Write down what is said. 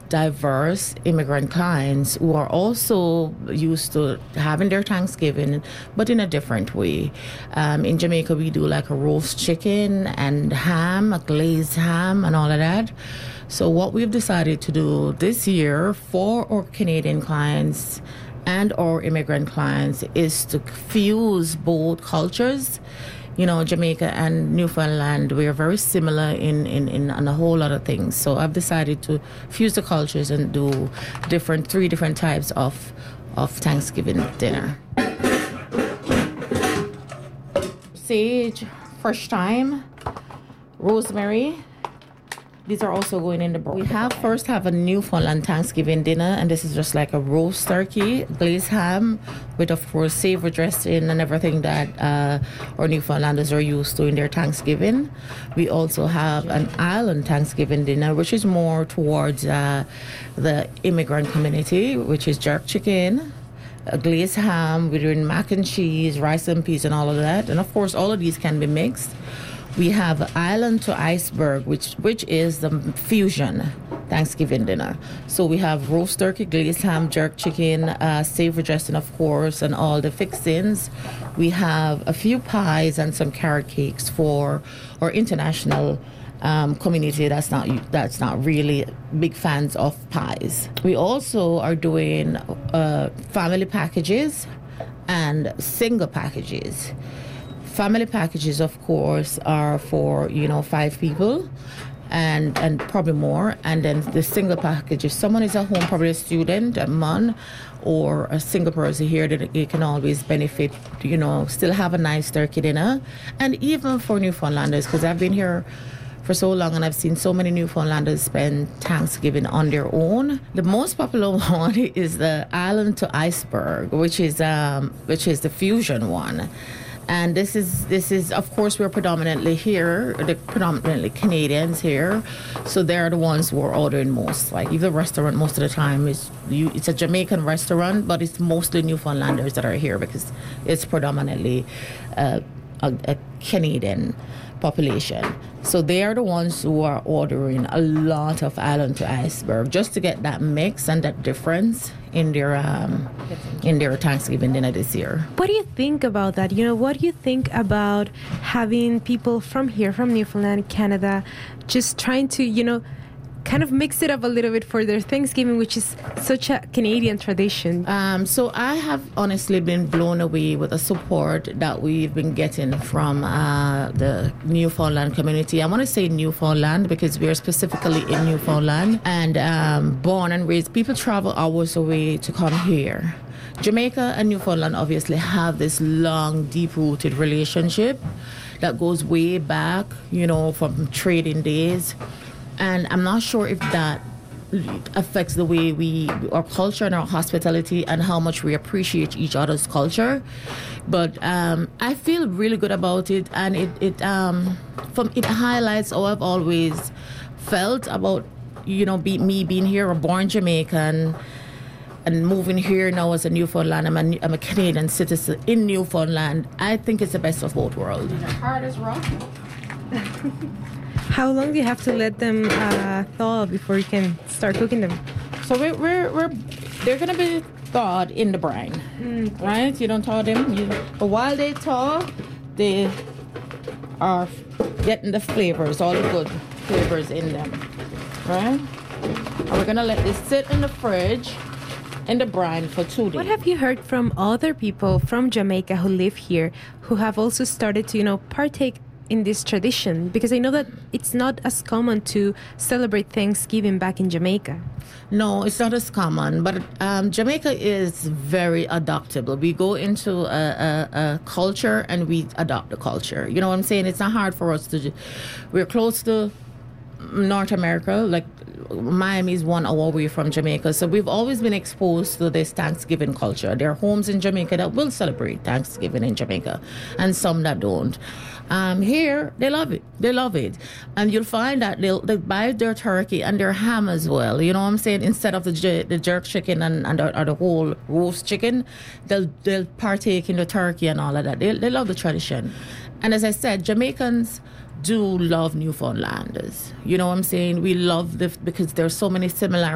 diverse immigrant clients who are also used to having their Thanksgiving, but in a different way. In Jamaica, we do like a roast chicken and ham, a glazed ham, and all of that. So what we've decided to do this year for our Canadian clients and our immigrant clients is to fuse both cultures. You know, Jamaica and Newfoundland, we are very similar in a whole lot of things. So I've decided to fuse the cultures and do three different types of Thanksgiving dinner. Sage, fresh thyme, rosemary. These are also going in the bowl. We first have a Newfoundland Thanksgiving dinner, and this is just like a roast turkey, glazed ham, with of course savory dressing and everything that our Newfoundlanders are used to in their Thanksgiving. We also have an island Thanksgiving dinner, which is more towards the immigrant community, which is jerk chicken, a glazed ham, we're doing mac and cheese, rice and peas, and all of that. And of course, all of these can be mixed. We have island to iceberg, which is the fusion Thanksgiving dinner. So we have roast turkey, glazed ham, jerk chicken, savory dressing, of course, and all the fixings. We have a few pies and some carrot cakes for our international community that's not really big fans of pies. We also are doing family packages and single packages. Family packages, of course, are for 5 people and probably more. And then the single packages, someone is at home, probably a student, a mom, or a single person here, that they can always benefit, still have a nice turkey dinner. And even for Newfoundlanders, because I've been here for so long and I've seen so many Newfoundlanders spend Thanksgiving on their own. The most popular one is the island to iceberg, which is the fusion one. And this is, of course, we're predominantly Canadians here, so they're the ones who are ordering most. Like, even the restaurant, most of the time, it's a Jamaican restaurant, but it's mostly Newfoundlanders that are here because it's predominantly a Canadian population. So they are the ones who are ordering a lot of island to iceberg just to get that mix and that difference in their Thanksgiving dinner this year. What do you think about that? What do you think about having people from here, from Newfoundland, Canada, just trying to, kind of mix it up a little bit for their Thanksgiving, which is such a Canadian tradition? So I have honestly been blown away with the support that we've been getting from the Newfoundland community. I want to say Newfoundland because we are specifically in Newfoundland and born and raised. People travel hours away to come here. Jamaica and Newfoundland obviously have this long, deep-rooted relationship that goes way back, from trading days. And I'm not sure if that affects the way our culture and our hospitality and how much we appreciate each other's culture. But I feel really good about it, and it highlights how I've always felt about me being here, a born Jamaican, and moving here now as a Newfoundland. I'm a Canadian citizen in Newfoundland. I think it's the best of both worlds. Hard as rock. How long do you have to let them thaw before you can start cooking them? So they're gonna be thawed in the brine, right? You don't thaw them. But while they thaw, they are getting the flavors, all the good flavors in them, right? And we're gonna let this sit in the fridge in the brine for 2 days. What have you heard from other people from Jamaica who live here who have also started to partake in this tradition? Because I know that it's not as common to celebrate Thanksgiving back in Jamaica. No, it's not as common, but Jamaica is very adaptable. We go into a culture and we adopt the culture. You know what I'm saying? It's not hard for us to. We're close to North America, like Miami is 1 hour away from Jamaica, so we've always been exposed to this Thanksgiving culture. There are homes in Jamaica that will celebrate Thanksgiving in Jamaica and some that don't. Here, they love it. And you'll find that they'll buy their turkey and their ham as well. You know what I'm saying? Instead of the jerk chicken and the whole roast chicken, they'll partake in the turkey and all of that. They love the tradition. And as I said, Jamaicans do love Newfoundlanders. You know what I'm saying? We love because there's so many similarities